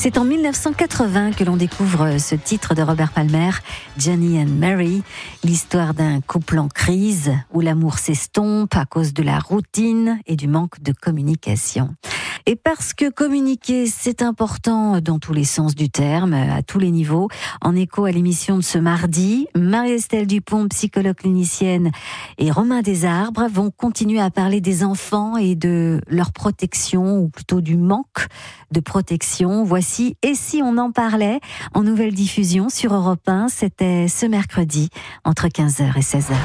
C'est en 1980 que l'on découvre ce titre de Robert Palmer, Johnny and Mary, l'histoire d'un couple en crise où l'amour s'estompe à cause de la routine et du manque de communication. Et parce que communiquer, c'est important dans tous les sens du terme, à tous les niveaux. En écho à l'émission de ce mardi, Marie-Estelle Dupont, psychologue clinicienne, et Romain Desarbres vont continuer à parler des enfants et de leur protection, ou plutôt du manque de protection. Voici « Et si on en parlait ?» en nouvelle diffusion sur Europe 1. C'était ce mercredi, entre 15h et 16h.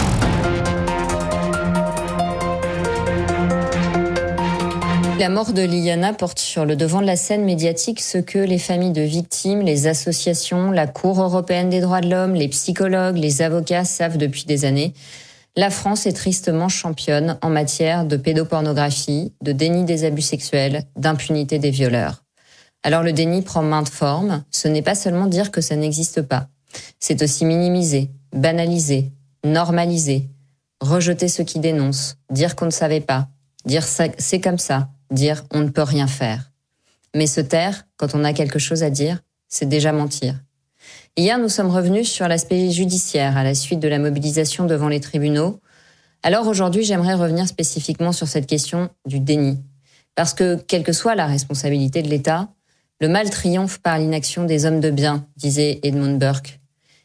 La mort de Liliana porte sur le devant de la scène médiatique ce que les familles de victimes, les associations, la Cour européenne des droits de l'homme, les psychologues, les avocats savent depuis des années. La France est tristement championne en matière de pédopornographie, de déni des abus sexuels, d'impunité des violeurs. Alors le déni prend maintes formes. Ce n'est pas seulement dire que ça n'existe pas. C'est aussi minimiser, banaliser, normaliser, rejeter ceux qui dénoncent, dire qu'on ne savait pas, dire c'est comme ça, dire on ne peut rien faire. Mais se taire, quand on a quelque chose à dire, c'est déjà mentir. Hier, nous sommes revenus sur l'aspect judiciaire à la suite de la mobilisation devant les tribunaux. Alors aujourd'hui, j'aimerais revenir spécifiquement sur cette question du déni. Parce que, quelle que soit la responsabilité de l'État, le mal triomphe par l'inaction des hommes de bien, disait Edmund Burke.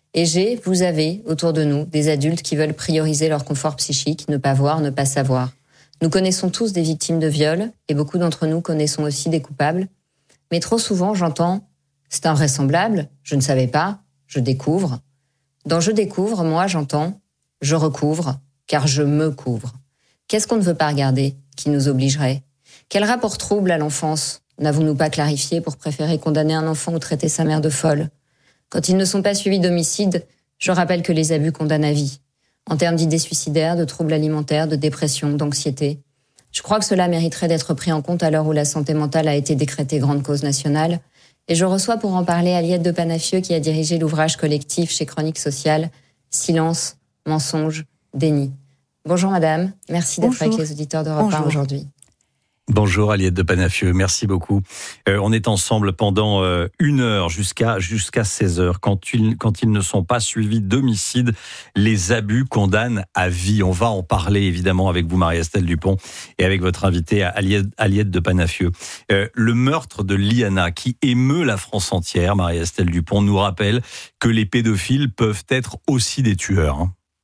Et vous avez, autour de nous, des adultes qui veulent prioriser leur confort psychique, ne pas voir, ne pas savoir. Nous connaissons tous des victimes de viol, et beaucoup d'entre nous connaissons aussi des coupables. Mais trop souvent, j'entends « c'est invraisemblable, je ne savais pas, je découvre ». Dans « je découvre », moi, j'entends « je recouvre, car je me couvre ». Qu'est-ce qu'on ne veut pas regarder, qui nous obligerait ? Quel rapport trouble à l'enfance n'avons-nous pas clarifié pour préférer condamner un enfant ou traiter sa mère de folle ? Quand ils ne sont pas suivis d'homicide, je rappelle que les abus condamnent à vie. En termes d'idées suicidaires, de troubles alimentaires, de dépression, d'anxiété. Je crois que cela mériterait d'être pris en compte à l'heure où la santé mentale a été décrétée grande cause nationale. Et je reçois pour en parler Aliette de Panafieux qui a dirigé l'ouvrage collectif chez Chronique Sociale, Silence, mensonge, déni. Bonjour madame, merci d'être avec les auditeurs d'Europe 1 aujourd'hui. Bonjour Aliette de Panafieux, merci beaucoup. On est ensemble pendant 1 heure jusqu'à 16h. Quand ils ne sont pas suivis d'homicide, les abus condamnent à vie. On va en parler évidemment avec vous Marie-Estelle Dupont et avec votre invitée Aliette de Panafieux. Le meurtre de Liliana qui émeut la France entière, Marie-Estelle Dupont, nous rappelle que les pédophiles peuvent être aussi des tueurs.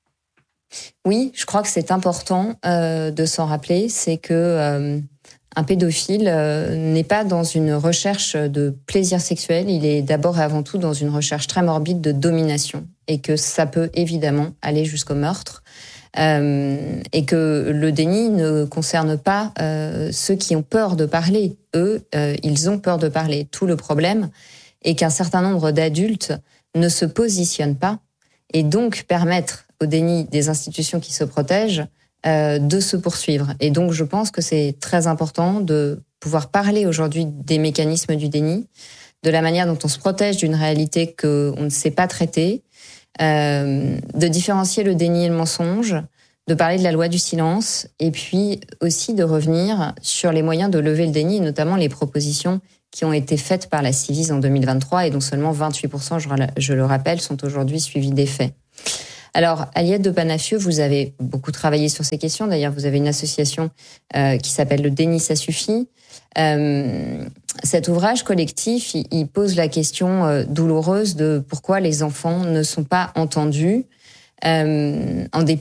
Oui, je crois que c'est important de s'en rappeler, c'est que un pédophile n'est pas dans une recherche de plaisir sexuel, il est d'abord et avant tout dans une recherche très morbide de domination et que ça peut évidemment aller jusqu'au meurtre et que le déni ne concerne pas ceux qui ont peur de parler. Eux, ils ont peur de parler. Tout le problème est qu'un certain nombre d'adultes ne se positionnent pas et donc permettre au déni des institutions qui se protègent de se poursuivre. Et donc, je pense que c'est très important de pouvoir parler aujourd'hui des mécanismes du déni, de la manière dont on se protège d'une réalité qu'on ne sait pas traiter, de différencier le déni et le mensonge, de parler de la loi du silence, et puis aussi de revenir sur les moyens de lever le déni, notamment les propositions qui ont été faites par la Ciivise en 2023 et dont seulement 28%, je le rappelle, sont aujourd'hui suivis des faits. Alors, Aliette de Panafieux, vous avez beaucoup travaillé sur ces questions. D'ailleurs, vous avez une association qui s'appelle Le Déni, ça suffit. Cet ouvrage collectif, il pose la question douloureuse de pourquoi les enfants ne sont pas entendus en dépit